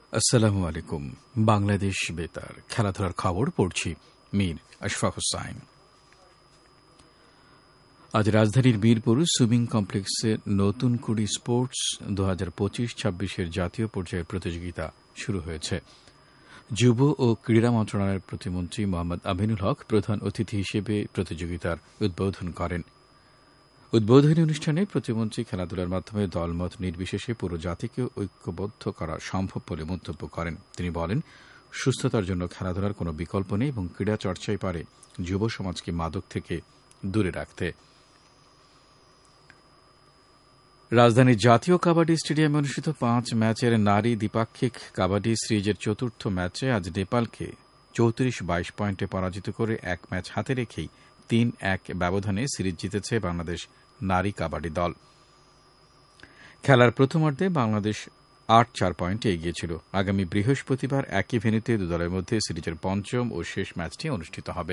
আসসালামু আলাইকুম। বাংলাদেশ বেতার খেলাধুলার খবর পড়ছি মীর আশফাক হুসাইন। আজ রাজধানীর বীরপুর সুইমিং কমপ্লেক্সে নতুন কুড়ি স্পোর্টস 2025-26 জাতীয় পর্যায়ের প্রতিযোগিতা শুরু হয়েছে। যুব ও ক্রীড়া মন্ত্রণালয়ের প্রতিমন্ত্রী মোহাম্মদ আমিনুল হক প্রধান অতিথি হিসেবে প্রতিযোগিতার উদ্বোধন করেন। উদ্বোধনী অনুষ্ঠানে প্রতিমন্ত্রী খেলাধুলার মাধ্যমে দলমত নির্বিশেষে পুরো জাতিকে ঐক্যবদ্ধ করা সম্ভব বলে মন্তব্য করেন। তিনি বলেন, সুস্থতার জন্য খেলাধুলার কোনো বিকল্প নেই এবং ক্রীড়া চর্চাই পারে যুব সমাজকে মাদক থেকে দূরে রাখতে। রাজধানীর জাতীয় কাবাডি স্টেডিয়ামে অনুষ্ঠিত 5 ম্যাচের নারী দ্বিপাক্ষিক কাবাডি সিরিজের চতুর্থ ম্যাচে আজ নেপালকে 34-22 পয়েন্টে পরাজিত করে এক ম্যাচ হাতে রেখেই 3-1 ব্যবধানে সিরিজ জিতেছে বাংলাদেশ নারী কাবাডি দল। খেলার প্রথমার্ধে বাংলাদেশ 8-4 পয়েন্টে এগিয়ে ছিল। আগামী বৃহস্পতিবার একই ভেন্যুতে দু দলের মধ্যে সিরিজের পঞ্চম ও শেষ ম্যাচটি অনুষ্ঠিত হবে।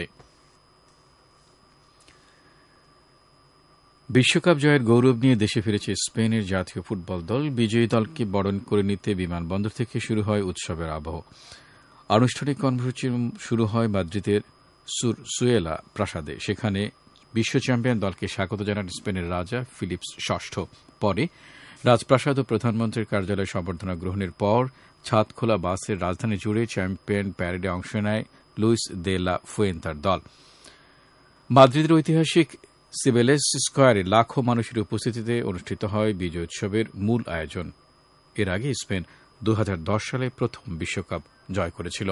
বিশ্বকাপ জয়ের গৌরব নিয়ে দেশে ফিরেছে স্পেনের জাতীয় ফুটবল দল। বিজয়ী দলকে বরণ করে নিতে বিমানবন্দর থেকে শুরু হয় উৎসবের আবহ। আনুষ্ঠানিক কর্মসূচি শুরু হয় মাদ্রিদের সুয়েলা প্রাসাদে। সেখানে বিশ্ব চ্যাম্পিয়ন দলকে স্বাগত জানান স্পেনের রাজা ফিলিপস ষষ্ঠ। পরে রাজপ্রাসাদ ও প্রধানমন্ত্রীর কার্যালয়ে সম্বর্ধনা গ্রহণের পর ছাদখোলা বাসের রাজধানী জুড়ে চ্যাম্পিয়ন প্যারেডে অংশ নেয় লুইস দে লা ফুয়েন্তার দল। মাদ্রিদের ঐতিহাসিক সিবেলেস স্কোয়ারে লাখো মানুষের উপস্থিতিতে অনুষ্ঠিত হয় বিজয় উৎসবের মূল আয়োজন। এর আগে স্পেন 2010 সালে প্রথম বিশ্বকাপ জয় করেছিল।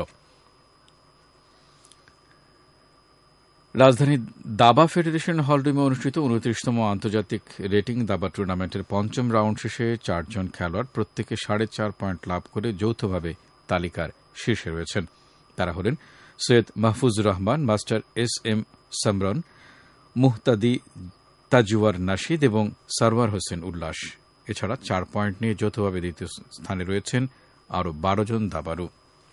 রাজধানীর দাবা ফেডারেশন হলরুমে অনুষ্ঠিত 29তম আন্তর্জাতিক রেটিং দাবা টুর্নামেন্টের পঞ্চম রাউন্ড শেষে 4 জন খেলোয়াড় প্রত্যেকে 4.5 পয়েন্ট লাভ করে যৌথভাবে তালিকার শীর্ষে রয়েছেন। তারা হলেন সৈয়দ মাহফুজুর রহমান, মাস্টার এস.এম. সমরন, মুহতাদি তাজওয়ার নাশিদ এবং সরওয়ার হোসেন উল্লাস। এছাড়া 4 পয়েন্ট নিয়ে যৌথভাবে দ্বিতীয় স্থানে রয়েছেন আরও 12 জন দাবাড়ু।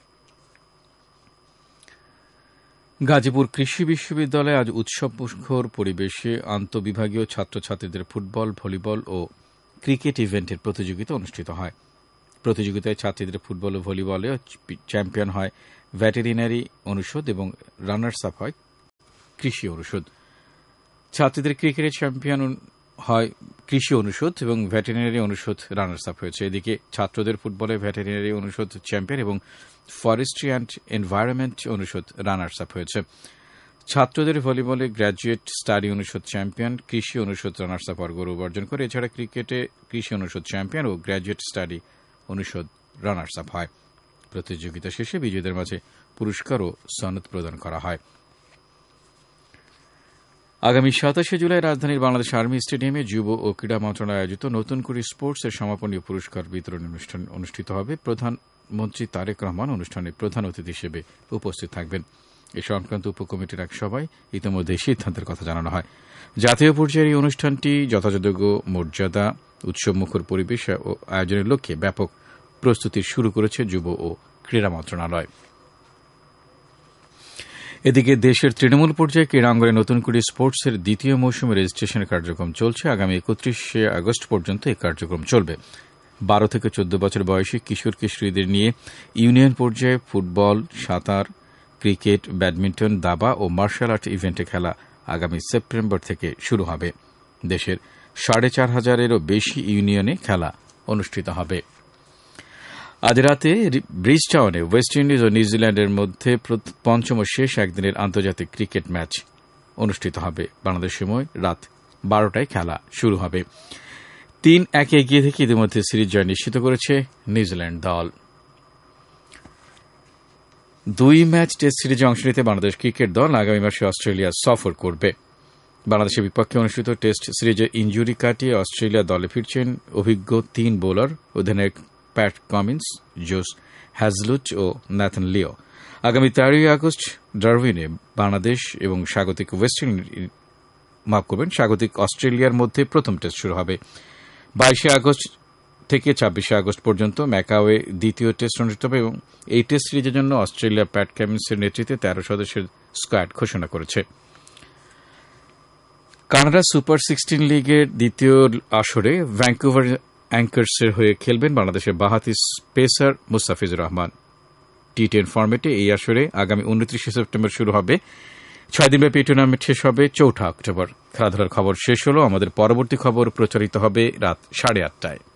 গাজীপুর কৃষি বিশ্ববিদ্যালয়ে আজ উৎসবমুখর পরিবেশে আন্তঃবিভাগীয় ছাত্রছাত্রীদের ফুটবল, ভলিবল ও ক্রিকেট ইভেন্টের প্রতিযোগিতা অনুষ্ঠিত হয়। প্রতিযোগিতায় ছাত্রীদের ফুটবল ও ভলিবলে চ্যাম্পিয়ন হয় ভেটেরিনারি অনুষদ এবং রানার্স আপ হয় কৃষি অনুষদ। ছাত্রীদের ক্রিকেটে চ্যাম্পিয়ন হয় কৃষি অনুষদ এবং ভেটেরিনারি অনুষদ রানার্স আপ হয়েছে। এদিকে ছাত্রদের ফুটবলে ভেটেরিনারি অনুষদ চ্যাম্পিয়ন এবং ফরেস্ট্রি অ্যান্ড এনভায়রনমেন্ট অনুষদ রানার্স আপ হয়েছে। ছাত্রদের ভলিবলে গ্র্যাজুয়েট স্টাডি অনুষদ চ্যাম্পিয়ন, কৃষি অনুষদ রানার্স আপ হওয়ার গৌরব অর্জন করে। এছাড়া ক্রিকেটে কৃষি অনুষদ চ্যাম্পিয়ন ও গ্র্যাজুয়েট স্টাডি অনুষদ রানার্স আপ হয়। প্রতিযোগিতা শেষে বিজয়ীদের মাঝে পুরস্কার ও সনদ প্রদান করা হয়। আগামী 27 জুলাই রাজধানীর বাংলাদেশ আর্মি স্টেডিয়ামে যুব ও ক্রীড়া মন্ত্রণালয় আয়োজিত নতুন কুড়ি স্পোর্টসের সমাপনী পুরস্কার বিতরণ অনুষ্ঠান অনুষ্ঠিত হবে। প্রধানমন্ত্রী তারেক রহমান অনুষ্ঠানে প্রধান অতিথি হিসেবে উপস্থিত থাকবেন। এ সংক্রান্ত উপকমিটির এক সভায় ইতিমধ্যে সিদ্ধান্তের কথা জানানো হয়। জাতীয় পর্যায়ের এই অনুষ্ঠানটি যথাযোগ্য মর্যাদা, উৎসবমুখর পরিবেশ ও আয়োজনের লক্ষ্যে ব্যাপক প্রস্তুতি শুরু করেছে যুব ও ক্রীড়া মন্ত্রণালয়। এদিকে দেশের তৃণমূল পর্যায়ে ক্রীড়াঙ্গনে নতুন কুড়ি স্পোর্টসের দ্বিতীয় মৌসুমে রেজিস্ট্রেশনের কার্যক্রম চলছে। আগামী 31 আগস্ট পর্যন্ত এই কার্যক্রম চলবে। 12 থেকে 14 বছর বয়সী কিশোর কিশোরীদের নিয়ে ইউনিয়ন পর্যায়ে ফুটবল, সাঁতার, ক্রিকেট, ব্যাডমিন্টন, দাবা ও মার্শাল আর্ট ইভেন্টে খেলা আগামী সেপ্টেম্বর থেকে শুরু হবে। দেশের 4,500-এরও বেশি ইউনিয়নে খেলা অনুষ্ঠিত হবে। আজ রাতে ব্রিজটাউনে ওয়েস্ট ইন্ডিজ ও নিউজিল্যান্ডের মধ্যে পঞ্চম ও শেষ একদিনের আন্তর্জাতিক ক্রিকেট ম্যাচ অনুষ্ঠিত হবে। বাংলাদেশ সময় রাত 12টায় খেলা শুরু হবে। 3-1 এগিয়ে থেকে ইতিমধ্যে সিরিজ জয় নিশ্চিত করেছে নিউজিল্যান্ড দল। 2 ম্যাচ টেস্ট সিরিজে অংশ নিতে বাংলাদেশ ক্রিকেট দল আগামী মাসে অস্ট্রেলিয়া সফর করবে। বাংলাদেশের বিপক্ষে অনুষ্ঠিত টেস্ট সিরিজে ইনজুরি কাটিয়ে অস্ট্রেলিয়া দলে ফিরছেন অভিজ্ঞ 3 বোলার অধিনায়ক প্যাট কামিন্স, জোস হ্যাজলুট ও ন্যাথন লিও। আগামী 13 আগস্ট ডারউইনে বাংলাদেশ এবং স্বাগতিক অস্ট্রেলিয়ার মধ্যে প্রথম টেস্ট শুরু হবে। 22 আগস্ট থেকে 26 আগস্ট পর্যন্ত ম্যাকাওয়ে দ্বিতীয় টেস্ট অনুষ্ঠিত হবে এবং এই টেস্ট সিরিজের জন্য অস্ট্রেলিয়া প্যাট কামিন্সের নেতৃত্বে 13 সদস্যের স্কোয়াড ঘোষণা করেছে। কানাডা সুপার 16 লিগের দ্বিতীয় আসরে ভ্যাঙ্কুভার অ্যাঙ্কার্সের হয়ে খেলবেন বাংলাদেশের বাঁহাতি পেসার মুস্তাফিজুর রহমান। টি10 ফরম্যাটে এই আসরে আগামী 29 সেপ্টেম্বর শুরু হবে। 6 দিনব্যাপী টুর্নামেন্ট শেষ হবে 4 অক্টোবর। খেলাধুলার খবর শেষ হল। আমাদের পরবর্তী খবর প্রচারিত হবে রাত 8:30টায়।